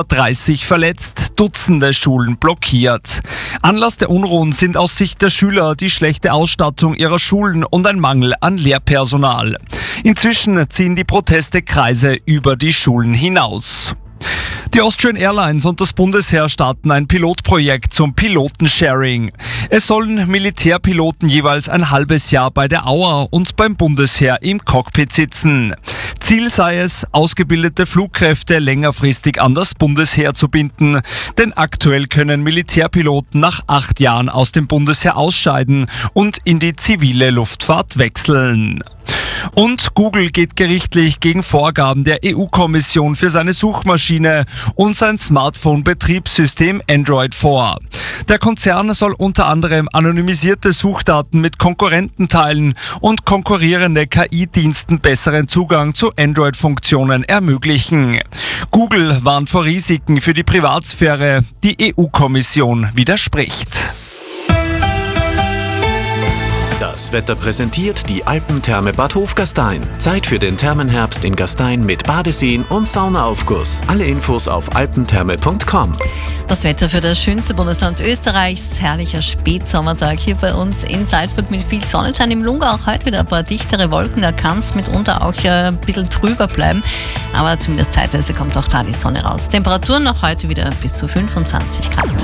30 verletzt, Dutzende Schulen blockiert. Anlass der Unruhen sind aus Sicht der Schüler die schlechte Ausstattung ihrer Schulen und ein Mangel an Lehrpersonal. Inzwischen ziehen die Proteste Kreise über die Schulen hinaus. Die Austrian Airlines und das Bundesheer starten ein Pilotprojekt zum Pilotensharing. Es sollen Militärpiloten jeweils ein halbes Jahr bei der AUA und beim Bundesheer im Cockpit sitzen. Ziel sei es, ausgebildete Flugkräfte längerfristig an das Bundesheer zu binden. Denn aktuell können Militärpiloten nach 8 Jahren aus dem Bundesheer ausscheiden und in die zivile Luftfahrt wechseln. Und Google geht gerichtlich gegen Vorgaben der EU-Kommission für seine Suchmaschine und sein Smartphone-Betriebssystem Android vor. Der Konzern soll unter anderem anonymisierte Suchdaten mit Konkurrenten teilen und konkurrierende KI-Diensten besseren Zugang zu Android-Funktionen ermöglichen. Google warnt vor Risiken für die Privatsphäre. Die EU-Kommission widerspricht. Das Wetter präsentiert die Alpentherme Bad Hofgastein. Zeit für den Thermenherbst in Gastein mit Badeseen und Saunaaufguss. Alle Infos auf alpentherme.com. Das Wetter für das schönste Bundesland Österreichs. Herrlicher Spätsommertag hier bei uns in Salzburg mit viel Sonnenschein. Im Lungau auch heute wieder ein paar dichtere Wolken. Da kann es mitunter auch ein bisschen trüber bleiben. Aber zumindest zeitweise kommt auch da die Sonne raus. Temperaturen noch heute wieder bis zu 25 Grad.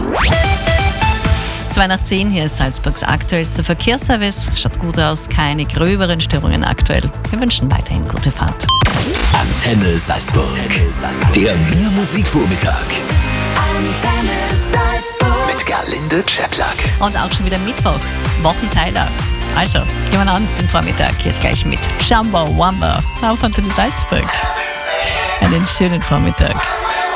9:02, hier ist Salzburgs aktuellster Verkehrsservice. Schaut gut aus, keine gröberen Störungen aktuell. Wir wünschen weiterhin gute Fahrt. Antenne Salzburg. Der Mehr-Musik-Vormittag. Antenne Salzburg. Mit Gerlinde Czeplak. Und auch schon wieder Mittwoch, Wochenteiler. Also, gehen wir an den Vormittag jetzt gleich mit Jumbo Wumbo auf Antenne Salzburg. Einen schönen Vormittag.